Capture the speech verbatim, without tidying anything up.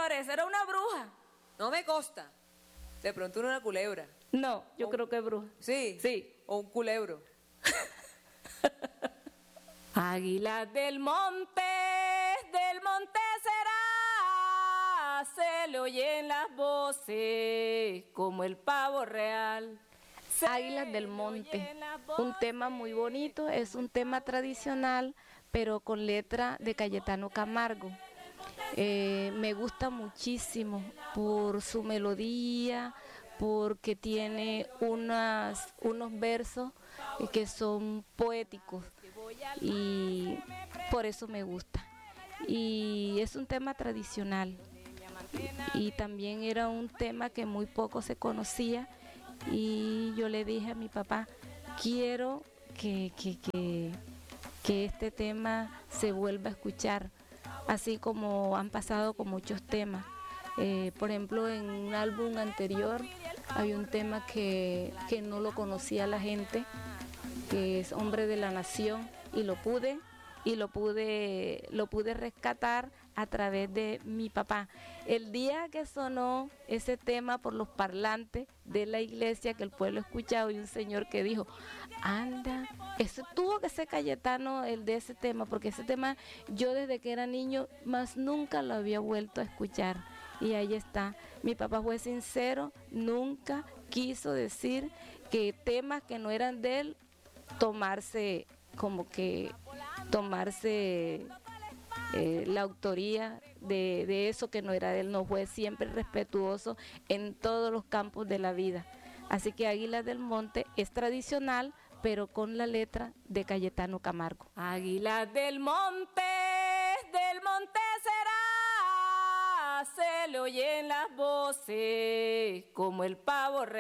señores, era una bruja. No me consta. De pronto era una culebra. No, yo O- creo que es bruja. Sí. Sí. O un culebro. Águilas del monte, del monte será, se le oyen las voces como el pavo real. Se Águilas del le Monte, oyen las un tema voces. muy bonito, es un tema tradicional, pero con letra de Cayetano Camargo. Eh, me gusta muchísimo por su melodía, porque tiene unas, unos versos que son poéticos y por eso me gusta. Y es un tema tradicional y también era un tema que muy poco se conocía y yo le dije a mi papá, quiero que, que, que, que este tema se vuelva a escuchar, así como han pasado con muchos temas. Eh, por ejemplo, en un álbum anterior había un tema que, que no lo conocía la gente, que es Hombre de la Nación, y lo pude y lo pude lo pude rescatar a través de mi papá. El día que sonó ese tema por los parlantes de la iglesia, que el pueblo escuchaba, y un señor que dijo, anda, eso tuvo que ser Cayetano el de ese tema, porque ese tema yo desde que era niño más nunca lo había vuelto a escuchar. Y ahí está, mi papá fue sincero, nunca quiso decir que temas que no eran de él, tomarse como que tomarse eh, la autoría de, de eso que no era de él. No, fue siempre respetuoso en todos los campos de la vida. Así que Águilas del Monte es tradicional, pero con la letra de Cayetano Camargo. Águilas del monte, del monte será, se le oyen las voces como el pavo real.